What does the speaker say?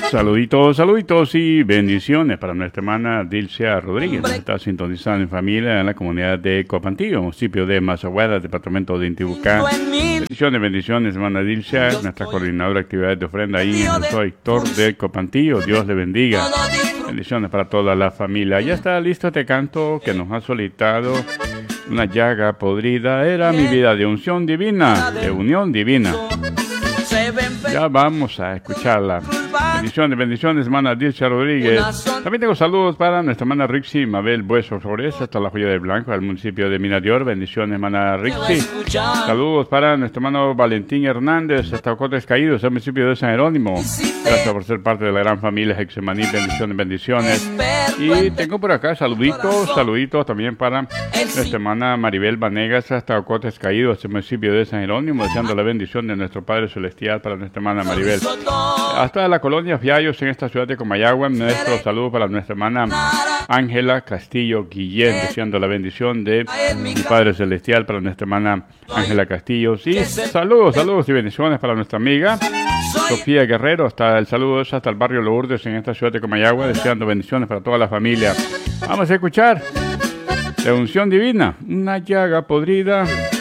Saluditos y bendiciones para nuestra hermana Dilcia Rodríguez. Nos está sintonizando en familia en la comunidad de Copantillo, municipio de Mazahueda, departamento de Intibucá. Bendiciones, hermana Dilcia, nuestra coordinadora de actividades de ofrenda ahí en el sector de Copantillo. Dios le bendiga. Bendiciones para toda la familia. Ya está listo este canto que nos ha solicitado. Una llaga podrida era mi vida de unción divina, de unión divina. Ya vamos a escucharla. Bendiciones, hermana Dilcia Rodríguez. También tengo saludos para nuestra hermana Rixi Mabel Bueso Flores, hasta la Joya del Blanco, al municipio de Minadior. Bendiciones, hermana Rixi. Saludos para nuestro hermano Valentín Hernández, hasta Ocotes Caídos, al municipio de San Jerónimo. Gracias por ser parte de la gran familia Hexemaní. Bendiciones. Y tengo por acá saluditos también para nuestra hermana Maribel Vanegas, hasta Ocotes Caídos, al municipio de San Jerónimo, deseando la bendición de nuestro Padre Celestial para nuestra hermana Maribel. Hasta la colonia Fiallos en esta ciudad de Comayagua, nuestro saludo para nuestra hermana Ángela Castillo Guillén, deseando la bendición de mi Padre Celestial para nuestra hermana Ángela Castillo. Sí, saludos y bendiciones para nuestra amiga Sofía Guerrero, hasta el saludo es hasta el barrio Lourdes en esta ciudad de Comayagua, deseando bendiciones para toda la familia. Vamos a escuchar la unción divina, una llaga podrida